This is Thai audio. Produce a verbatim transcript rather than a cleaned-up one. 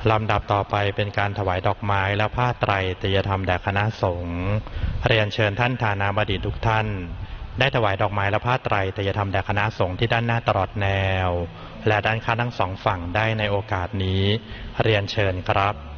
ลำดับต่อไปเป็นการถวายดอกไม้และผ้าไตรตรียธรรมแด่คณะสงฆ์เรียนเชิญท่านฐานาบดีทุกท่านได้ถวายดอกไม้และผ้าไตรตรียธรรมแด่คณะสงฆ์ที่ด้านหน้าตลอดแนวและด้านข้างทั้งสองฝั่งได้ในโอกาสนี้เรียนเชิญครับ